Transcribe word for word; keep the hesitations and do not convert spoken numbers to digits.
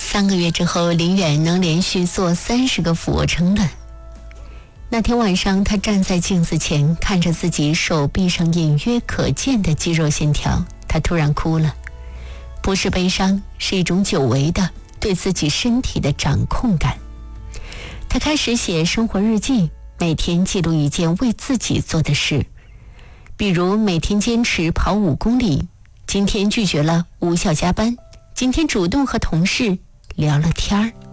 三个月之后，林远能连续做三十个俯卧撑了。那天晚上，他站在镜子前，看着自己手臂上隐约可见的肌肉线条，他突然哭了。不是悲伤，是一种久违的对自己身体的掌控感。他开始写生活日记，每天记录一件为自己做的事，比如每天坚持跑五公里，今天拒绝了无效加班，今天主动和同事聊了天儿。